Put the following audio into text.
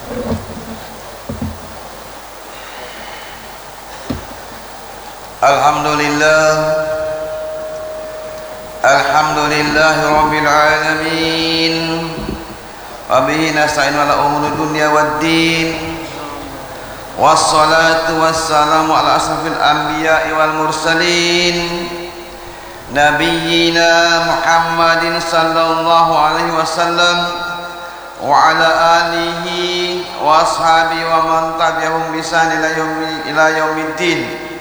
Alhamdulillah Rabbil Alamin. Wabihi nasta'in ala umuri dunya waddin. Wassalatu wassalamu ala asrafil anbiya'i wal mursalin, nabiyyina Muhammadin sallallahu alaihi wasallam wa ala alihi wa ashabihi wa man tabi'ahum bi ihsan ila yaumiddin.